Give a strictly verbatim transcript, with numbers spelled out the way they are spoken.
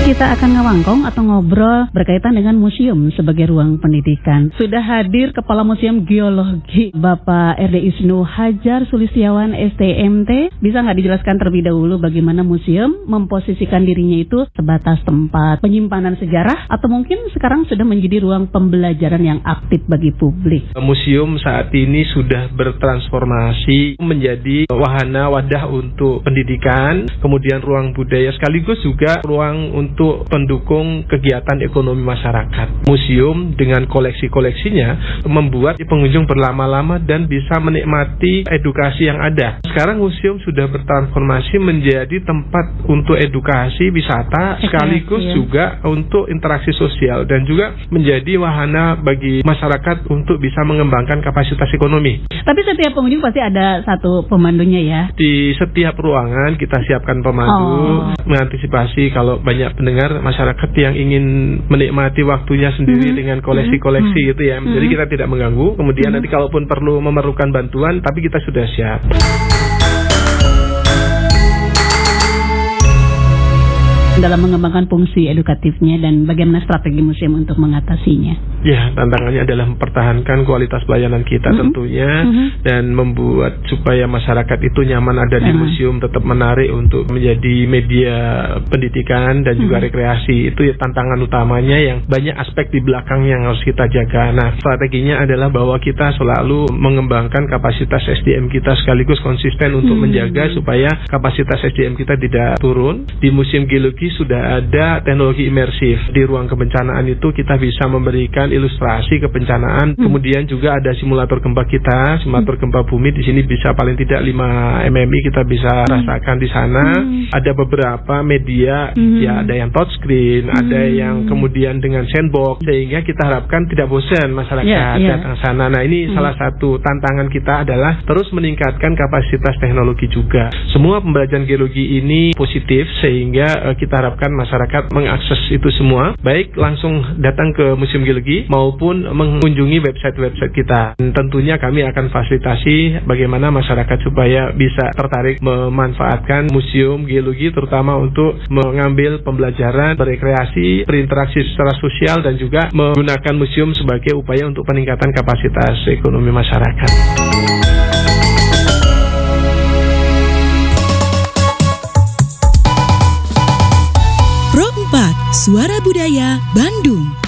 Kita akan ngawangkong atau ngobrol berkaitan dengan museum sebagai ruang pendidikan. Sudah hadir Kepala Museum Geologi Bapak R D Isnu Hajar Sulistiawan S T M T. Bisa nggak dijelaskan terlebih dahulu bagaimana museum memposisikan dirinya itu sebatas tempat penyimpanan sejarah atau mungkin sekarang sudah menjadi ruang pembelajaran yang aktif bagi publik? Museum saat ini sudah bertransformasi menjadi wahana wadah untuk pendidikan, kemudian ruang budaya sekaligus juga ruang untuk untuk pendukung kegiatan ekonomi masyarakat. Museum dengan koleksi-koleksinya membuat pengunjung berlama-lama dan bisa menikmati edukasi yang ada. Sekarang museum sudah bertransformasi menjadi tempat untuk edukasi, wisata, sekaligus ya. juga untuk interaksi sosial dan juga menjadi wahana bagi masyarakat untuk bisa mengembangkan kapasitas ekonomi. Tapi setiap pengunjung pasti ada satu pemandunya ya? Di setiap ruangan kita siapkan pemandu, oh. mengantisipasi kalau banyak pendengar masyarakat yang ingin menikmati waktunya sendiri hmm. dengan koleksi-koleksi hmm. gitu ya. Hmm. Jadi kita tidak mengganggu. Kemudian hmm. nanti kalaupun perlu memerlukan bantuan, tapi kita sudah siap. Dalam mengembangkan fungsi edukatifnya dan bagaimana strategi museum untuk mengatasinya? Ya, tantangannya adalah mempertahankan kualitas pelayanan kita mm-hmm. tentunya mm-hmm. dan membuat supaya masyarakat itu nyaman ada di uh-huh. museum, tetap menarik untuk menjadi media pendidikan dan juga mm-hmm. rekreasi. Itu ya tantangan utamanya yang banyak aspek di belakang yang harus kita jaga. Nah, strateginya adalah bahwa kita selalu mengembangkan kapasitas S D M kita sekaligus konsisten untuk mm-hmm. menjaga supaya kapasitas S D M kita tidak turun. Di Museum Geologi sudah ada teknologi imersif. Di ruang kebencanaan itu kita bisa memberikan ilustrasi kebencanaan. Hmm. Kemudian juga ada simulator gempa kita, simulator hmm. gempa bumi. Di sini bisa paling tidak lima milimeter kita bisa hmm. rasakan di sana. Hmm. Ada beberapa media, hmm. ya ada yang touchscreen, hmm. ada yang kemudian dengan sandbox, sehingga kita harapkan tidak bosan masyarakat yeah, yeah. datang sana. Nah, ini hmm. salah satu tantangan kita adalah terus meningkatkan kapasitas teknologi juga. Semua pembelajaran geologi ini positif sehingga uh, kita harapkan masyarakat mengakses itu semua, baik langsung datang ke Museum Geologi maupun mengunjungi website-website kita. Dan tentunya kami akan fasilitasi bagaimana masyarakat supaya bisa tertarik memanfaatkan Museum Geologi, terutama untuk mengambil pembelajaran, berekreasi, berinteraksi secara sosial dan juga menggunakan museum sebagai upaya untuk peningkatan kapasitas ekonomi masyarakat. Suara Budaya Bandung.